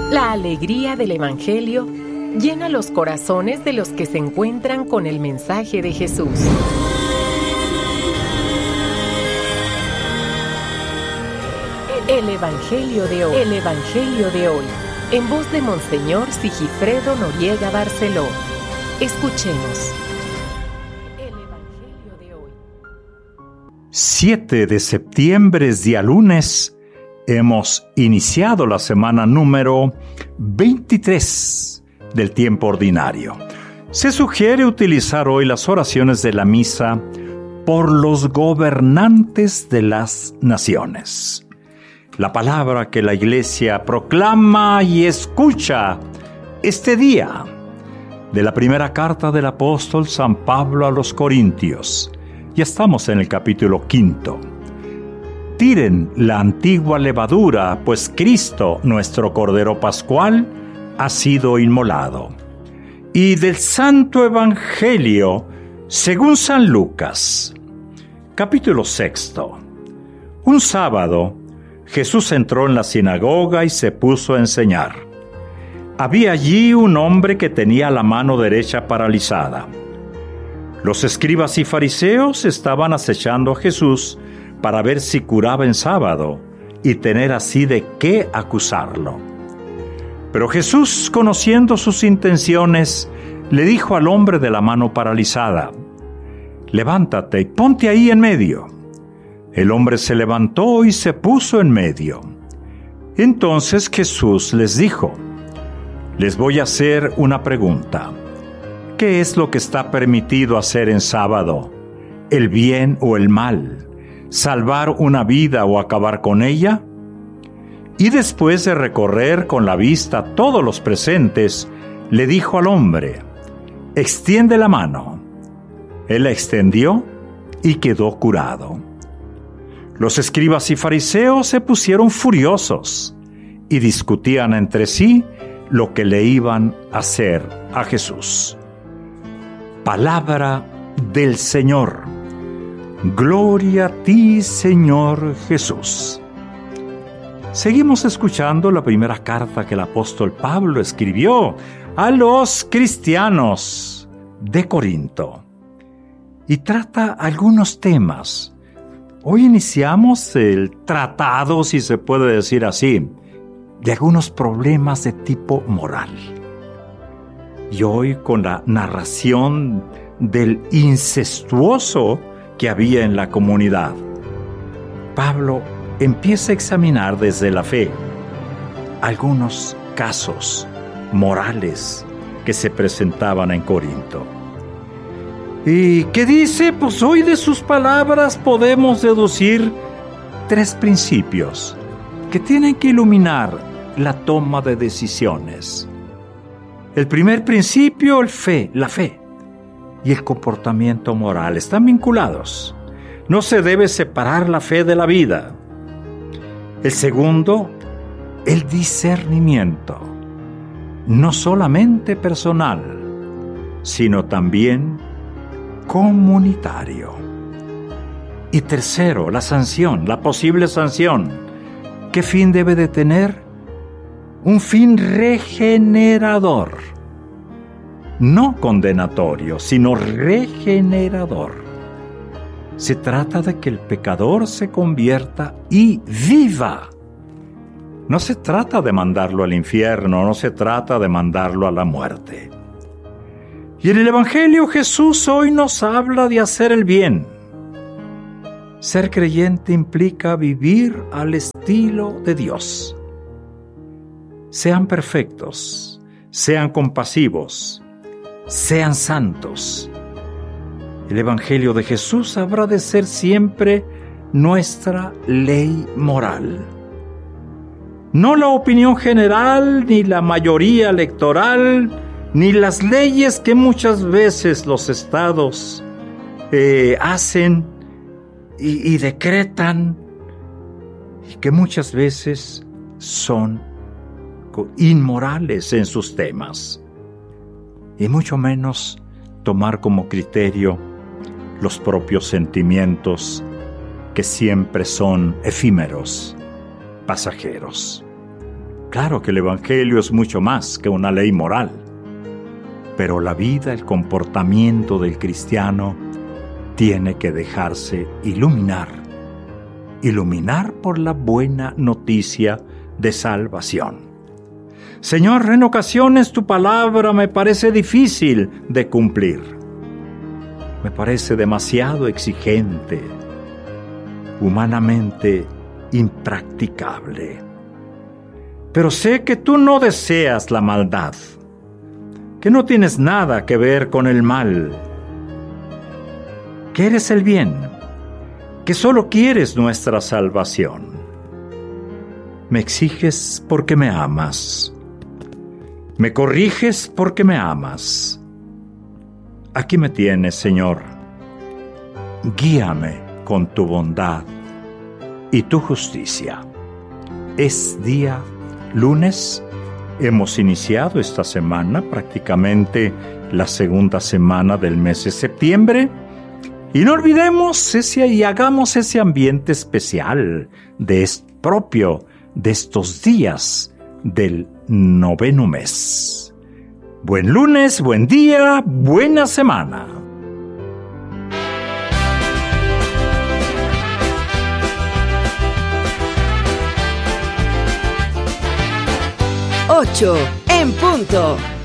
La alegría del Evangelio llena los corazones de los que se encuentran con el mensaje de Jesús. El Evangelio de hoy. El Evangelio de hoy. En voz de Monseñor Sigifredo Noriega Barceló. Escuchemos. El Evangelio de hoy. 7 de septiembre es día lunes. Hemos iniciado la semana número 23 del tiempo ordinario. Se sugiere utilizar hoy las oraciones de la misa por los gobernantes de las naciones. La palabra que la Iglesia proclama y escucha este día de la primera carta del apóstol San Pablo a los Corintios. Ya estamos en el capítulo 5. Tiren la antigua levadura, pues Cristo, nuestro Cordero Pascual, ha sido inmolado. Y del Santo Evangelio, según San Lucas, capítulo 6. Un sábado, Jesús entró en la sinagoga y se puso a enseñar. Había allí un hombre que tenía la mano derecha paralizada. Los escribas y fariseos estaban acechando a Jesús para ver si curaba en sábado y tener así de qué acusarlo. Pero Jesús, conociendo sus intenciones, le dijo al hombre de la mano paralizada: «Levántate y ponte ahí en medio». El hombre se levantó y se puso en medio. Entonces Jesús les dijo: «Les voy a hacer una pregunta. ¿Qué es lo que está permitido hacer en sábado? ¿El bien o el mal? ¿Salvar una vida o acabar con ella?». Y después de recorrer con la vista todos los presentes, le dijo al hombre: «Extiende la mano». Él la extendió y quedó curado. Los escribas y fariseos se pusieron furiosos y discutían entre sí lo que le iban a hacer a Jesús. Palabra del Señor. Gloria a ti, Señor Jesús. Seguimos escuchando la primera carta que el apóstol Pablo escribió a los cristianos de Corinto y trata algunos temas. Hoy iniciamos el tratado, si se puede decir así, de algunos problemas de tipo moral. Y hoy con la narración del incestuoso que había en la comunidad, Pablo empieza a examinar desde la fe algunos casos morales que se presentaban en Corinto. ¿Y qué dice? Pues hoy de sus palabras podemos deducir 3 principios que tienen que iluminar la toma de decisiones. El primer principio, la fe y el comportamiento moral están vinculados. No se debe separar la fe de la vida. El segundo, el discernimiento, no solamente personal, sino también comunitario. Y tercero, la sanción, la posible sanción. ¿Qué fin debe de tener? Un fin regenerador. No condenatorio, sino regenerador. Se trata de que el pecador se convierta y viva. No se trata de mandarlo al infierno, no se trata de mandarlo a la muerte. Y en el Evangelio Jesús hoy nos habla de hacer el bien. Ser creyente implica vivir al estilo de Dios. Sean perfectos, sean compasivos, sean santos. El Evangelio de Jesús habrá de ser siempre nuestra ley moral. No la opinión general, ni la mayoría electoral, ni las leyes que muchas veces los estados hacen y decretan, y que muchas veces son inmorales en sus temas, y mucho menos tomar como criterio los propios sentimientos que siempre son efímeros, pasajeros. Claro que el Evangelio es mucho más que una ley moral, pero la vida, el comportamiento del cristiano tiene que dejarse iluminar por la buena noticia de salvación. Señor, en ocasiones tu palabra me parece difícil de cumplir. Me parece demasiado exigente, humanamente impracticable. Pero sé que tú no deseas la maldad, que no tienes nada que ver con el mal, que eres el bien, que solo quieres nuestra salvación. Me exiges porque me amas. Me corriges porque me amas. Aquí me tienes, Señor. Guíame con tu bondad y tu justicia. Es día lunes. Hemos iniciado esta semana, prácticamente la segunda semana del mes de septiembre. Y no olvidemos y hagamos ese ambiente especial propio de estos días del noveno mes. Buen lunes, buen día, buena semana. Ocho en punto.